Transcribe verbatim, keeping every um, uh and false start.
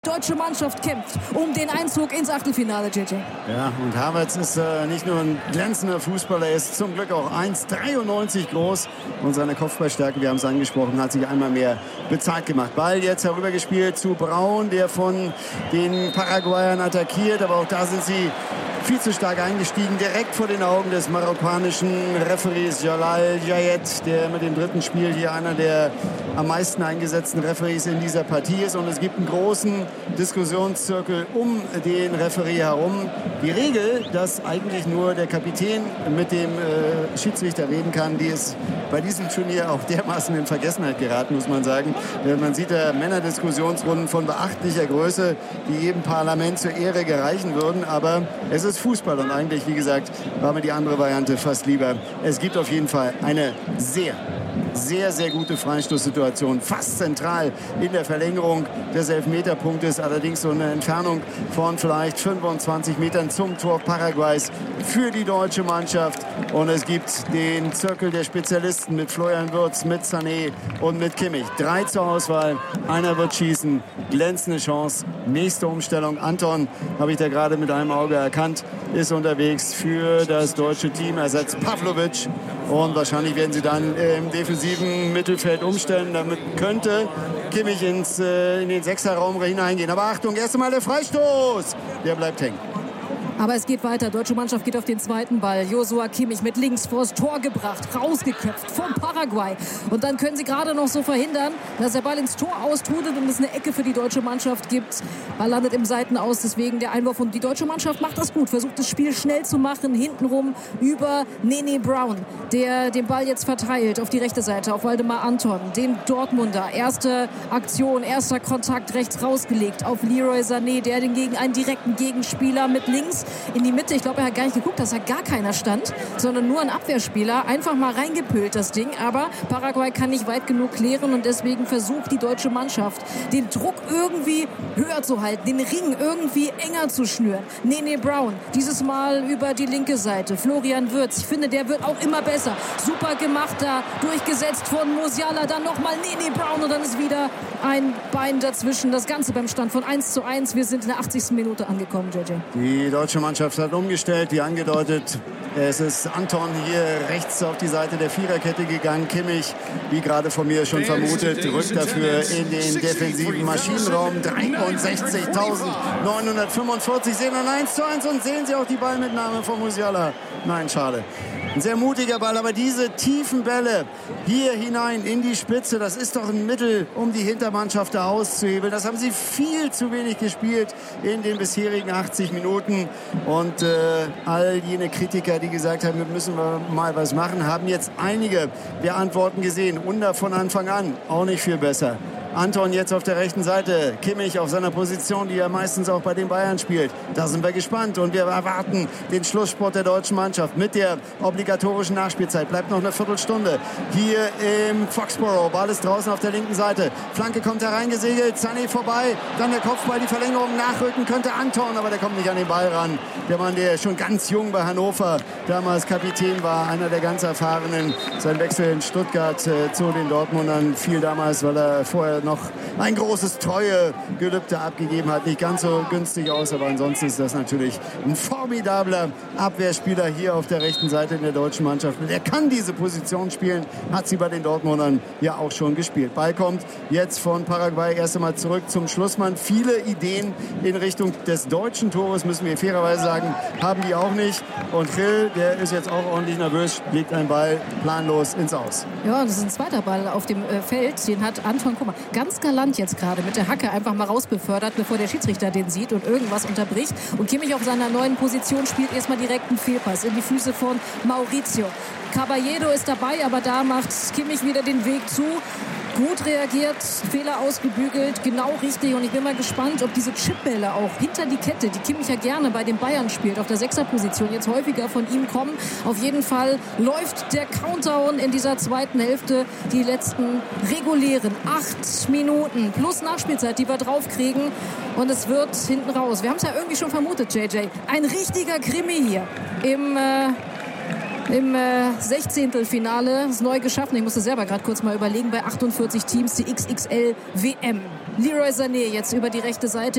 Deutsche Mannschaft kämpft um den Einzug ins Achtelfinale, J J. Ja, und Havertz ist äh, nicht nur ein glänzender Fußballer, er ist zum Glück auch eins Komma dreiundneunzig groß. Und seine Kopfballstärke, wir haben es angesprochen, hat sich einmal mehr bezahlt gemacht. Ball jetzt herübergespielt zu Braun, der von den Paraguayern attackiert. Aber auch da sind sie viel zu stark eingestiegen, direkt vor den Augen des marokkanischen Referees Jalal Jayet, der mit dem dritten Spiel hier einer der am meisten eingesetzten Referees in dieser Partie ist. Und es gibt einen großen Diskussionszirkel um den Referee herum. Die Regel, dass eigentlich nur der Kapitän mit dem äh, Schiedsrichter reden kann, die ist bei diesem Turnier auch dermaßen in Vergessenheit geraten, muss man sagen. Äh, man sieht da Männerdiskussionsrunden von beachtlicher Größe, die jedem Parlament zur Ehre gereichen würden. Aber es ist Fußball und eigentlich, wie gesagt, war mir die andere Variante fast lieber. Es gibt auf jeden Fall eine sehr, sehr, sehr gute Freistoßsituation, fast zentral in der Verlängerung des Elfmeterpunktes, allerdings so eine Entfernung von vielleicht fünfundzwanzig Metern zum Tor Paraguays für die deutsche Mannschaft. Und es gibt den Zirkel der Spezialisten mit Florian Wirtz, mit Sané und mit Kimmich. Drei zur Auswahl, einer wird schießen, glänzende Chance, nächste Umstellung. Anton, habe ich da gerade mit einem Auge erkannt, ist unterwegs für das deutsche Team, ersetzt Pavlovic. Und wahrscheinlich werden sie dann im defensiven Mittelfeld umstellen. Damit könnte Kimmich ins, äh, in den Sechserraum hineingehen. Aber Achtung, erst einmal der Freistoß. Der bleibt hängen. Aber es geht weiter. Deutsche Mannschaft geht auf den zweiten Ball. Joshua Kimmich mit links vors Tor gebracht, rausgeköpft vom Paraguay. Und dann können sie gerade noch so verhindern, dass der Ball ins Tor austrudelt und es eine Ecke für die deutsche Mannschaft gibt. Ball landet im Seitenaus, deswegen der Einwurf. Und die deutsche Mannschaft macht das gut, versucht das Spiel schnell zu machen, hintenrum über Nene Brown, der den Ball jetzt verteilt auf die rechte Seite, auf Waldemar Anton, den Dortmunder. Erste Aktion, erster Kontakt rechts rausgelegt auf Leroy Sané, der den gegen einen direkten Gegenspieler mit links in die Mitte. Ich glaube, er hat gar nicht geguckt, dass da gar keiner stand, sondern nur ein Abwehrspieler. Einfach mal reingepölt, das Ding. Aber Paraguay kann nicht weit genug klären und deswegen versucht die deutsche Mannschaft, den Druck irgendwie höher zu halten, den Ring irgendwie enger zu schnüren. Nene Brown, dieses Mal über die linke Seite. Florian Wirtz, ich finde, der wird auch immer besser. Super gemacht da, durchgesetzt von Musiala. Dann nochmal Nene Brown und dann ist wieder ein Bein dazwischen. Das Ganze beim Stand von eins zu eins. Wir sind in der achtzigsten Minute angekommen, J J. Die deutsche Mannschaft hat umgestellt, wie angedeutet. Es ist Anton hier rechts auf die Seite der Viererkette gegangen. Kimmich, wie gerade von mir schon vermutet, rückt dafür in den defensiven Maschinenraum. dreiundsechzigtausendneunhundertfünfundvierzig sehen ein eins zu eins und sehen Sie auch die Ballmitnahme von Musiala. Nein, schade. Ein sehr mutiger Ball, aber diese tiefen Bälle hier hinein in die Spitze, das ist doch ein Mittel, um die Hintermannschaft da auszuhebeln. Das haben sie viel zu wenig gespielt in den bisherigen achtzig Minuten. Und äh, all jene Kritiker, die gesagt haben, wir müssen mal was machen, haben jetzt einige der Antworten gesehen. Under von Anfang an, auch nicht viel besser. Anton jetzt auf der rechten Seite, Kimmich auf seiner Position, die er meistens auch bei den Bayern spielt. Da sind wir gespannt und wir erwarten den Schlusssport der deutschen Mannschaft mit der obligatorischen Nachspielzeit. Bleibt noch eine Viertelstunde hier im Foxborough. Ball ist draußen auf der linken Seite. Flanke kommt hereingesegelt, Sané vorbei, dann der Kopfball, die Verlängerung nachrücken könnte Anton, aber der kommt nicht an den Ball ran. Der Mann, der schon ganz jung bei Hannover damals Kapitän war, einer der ganz Erfahrenen. Sein Wechsel in Stuttgart äh, zu den Dortmundern fiel damals, weil er vorher noch ein großes Treuegelübde abgegeben hat. Nicht ganz so günstig aus, aber ansonsten ist das natürlich ein formidabler Abwehrspieler hier auf der rechten Seite in der deutschen Mannschaft. Und er kann diese Position spielen, hat sie bei den Dortmundern ja auch schon gespielt. Ball kommt jetzt von Paraguay erst einmal zurück zum Schlussmann. Viele Ideen in Richtung des deutschen Tores, müssen wir fairerweise sagen, haben die auch nicht. Und Phil, der ist jetzt auch ordentlich nervös, legt einen Ball planlos ins Aus. Ja, das ist ein zweiter Ball auf dem äh, Feld. Den hat Anton, guck mal, ganz galant jetzt gerade mit der Hacke einfach mal rausbefördert, bevor der Schiedsrichter den sieht und irgendwas unterbricht. Und Kimmich auf seiner neuen Position spielt erstmal direkt einen Fehlpass in die Füße von Mauricio. Caballero ist dabei, aber da macht Kimmich wieder den Weg zu. Gut reagiert, Fehler ausgebügelt, genau richtig. Und ich bin mal gespannt, ob diese Chipbälle auch hinter die Kette, die Kimmich ja gerne bei den Bayern spielt, auf der Sechserposition, jetzt häufiger von ihm kommen. Auf jeden Fall läuft der Countdown in dieser zweiten Hälfte. Die letzten regulären acht Minuten plus Nachspielzeit, die wir draufkriegen. Und es wird hinten raus. Wir haben es ja irgendwie schon vermutet, J J. Ein richtiger Krimi hier im... Äh Im äh, Sechzehntelfinale ist neu geschaffen. Ich musste selber gerade kurz mal überlegen, bei achtundvierzig Teams die X X L W M. Leroy Sané jetzt über die rechte Seite.